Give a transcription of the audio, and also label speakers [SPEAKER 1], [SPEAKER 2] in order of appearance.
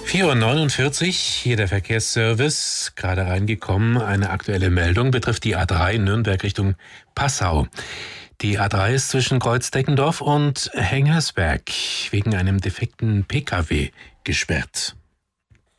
[SPEAKER 1] 4:49 Uhr, hier der Verkehrsservice, gerade reingekommen. Eine aktuelle Meldung betrifft die A3 Nürnberg Richtung Passau. Die A3 ist zwischen Kreuzdeckendorf und Hengersberg wegen einem defekten Pkw gesperrt.